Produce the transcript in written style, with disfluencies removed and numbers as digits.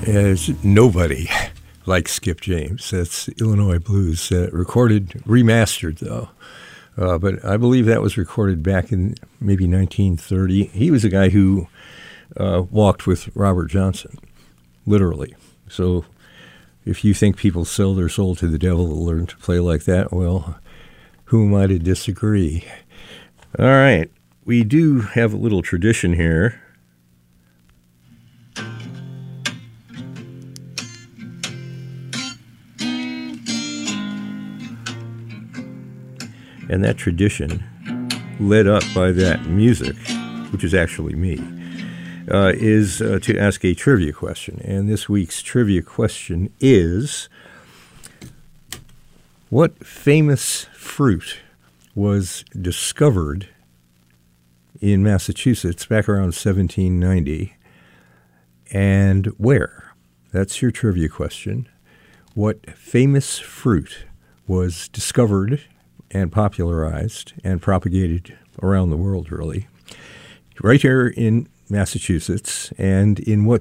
As nobody like Skip James. That's Illinois Blues, recorded, remastered though. But I believe that was recorded back in maybe 1930. He was a guy who walked with Robert Johnson, literally. So if you think people sell their soul to the devil to learn to play like that, well, who am I to disagree? All right, we do have a little tradition here. And that tradition, led up by that music, which is actually me, is to ask a trivia question. And this week's trivia question is, what famous fruit was discovered in Massachusetts back around 1790, and where? That's your trivia question. What famous fruit was discovered and popularized and propagated around the world, really, right here in Massachusetts, and in what